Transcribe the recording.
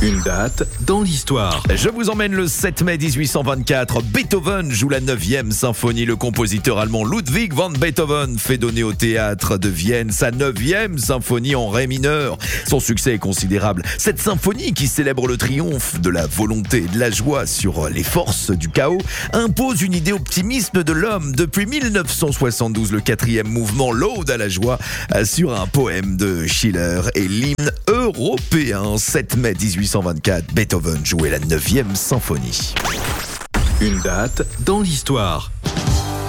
Une date dans l'histoire. Je vous emmène le 7 mai 1824. Beethoven joue la 9e symphonie. Le compositeur allemand Ludwig van Beethoven fait donner au théâtre de Vienne sa 9e symphonie en ré mineur. Son succès est considérable. Cette symphonie, qui célèbre le triomphe de la volonté et de la joie sur les forces du chaos, impose une idée optimiste de l'homme. Depuis 1972, le 4e mouvement, l'Ode à la joie, sur un poème de Schiller et l'hymne européen. 7 mai 1824, Beethoven jouait la 9e symphonie. Une date dans l'histoire.